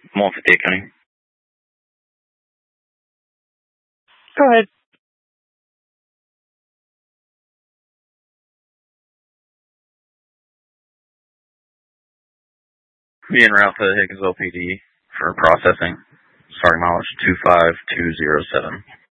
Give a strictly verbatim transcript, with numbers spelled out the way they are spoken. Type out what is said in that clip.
one fifty-eight County. Go ahead. Be en route to Higginsville P D for processing. Starting mileage two five two zero seven.